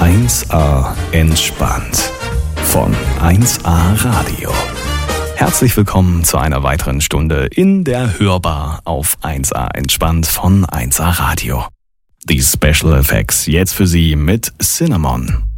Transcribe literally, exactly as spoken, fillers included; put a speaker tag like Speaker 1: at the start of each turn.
Speaker 1: eins a entspannt von eins a Radio. Herzlich willkommen zu einer weiteren Stunde in der Hörbar auf eins a entspannt von eins a Radio. Die Special Effects jetzt für Sie mit Cinnamon.